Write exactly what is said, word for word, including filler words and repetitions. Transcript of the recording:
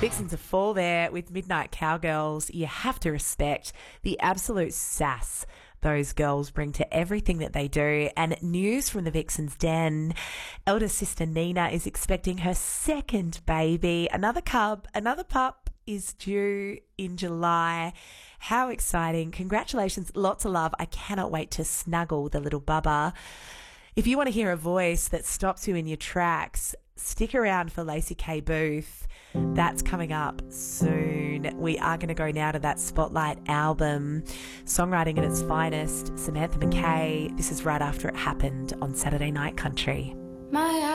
Vixens are full there with Midnight Cowgirls. You have to respect the absolute sass those girls bring to everything that they do. And news from the Vixens Den. Elder sister Nina is expecting her second baby. Another cub, another pup is due in July. How exciting. Congratulations. Lots of love. I cannot wait to snuggle the little bubba. If you want to hear a voice that stops you in your tracks, stick around for Lacey K. Booth. That's coming up soon. We are going to go now to that Spotlight album, songwriting at its finest, Samantha McKay. This is right after it happened on Saturday Night Country. My